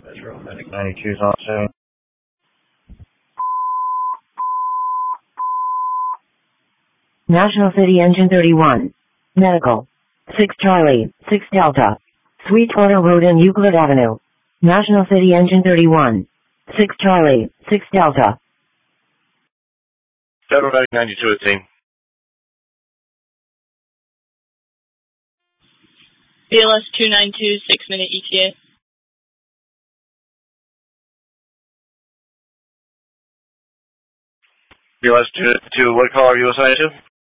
Metro Medic 92's on scene. National City Engine 31. Medical. 6 Charlie, 6 Delta. Sweetwater Road and Euclid Avenue. National City Engine 31. 6 Charlie, 6 Delta. Federal Medic 92 at scene. BLS 292, 6-minute ETA. BLS 2, what call are you assigned to?